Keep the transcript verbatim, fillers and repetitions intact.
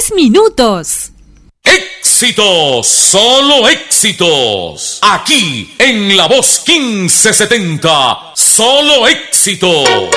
diez minutos. ¡Éxitos! ¡Solo éxitos! Aquí, en La Voz quince setenta, ¡solo éxitos!